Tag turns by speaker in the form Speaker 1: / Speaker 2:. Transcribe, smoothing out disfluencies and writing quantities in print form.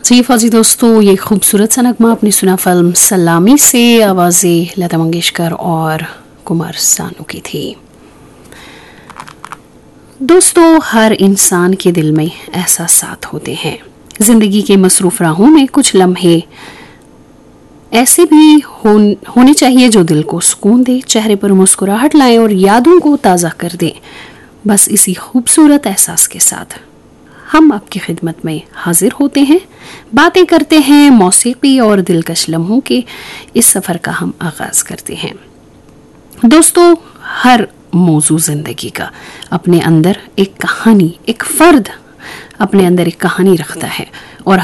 Speaker 1: जी फौजी दोस्तों, ये खूबसूरत सा नगमा आपने सुना फिल्म सलामी से। आवाज़ें लता मंगेशकर और कुमार सानू की थी। दोस्तों, हर इंसान के दिल में एहसासात होते हैं। जिंदगी के मसरूफ राहों में कुछ लम्हे ऐसे भी होने चाहिए जो दिल को सुकून दे, चेहरे पर मुस्कुराहट लाए और यादों को ताज़ा कर दे। बस इसी खूबसूरत एहसास के साथ हम आपकी खिदमत में हाजिर होते हैं, बातें करते हैं मौसीकी और दिलकश लम्हों के इस सफ़र का हम आगाज़ करते हैं। दोस्तों, हर मौजू ज़िंदगी का अपने अंदर एक कहानी, एक फ़र्द अपने अंदर एक कहानी रखता है।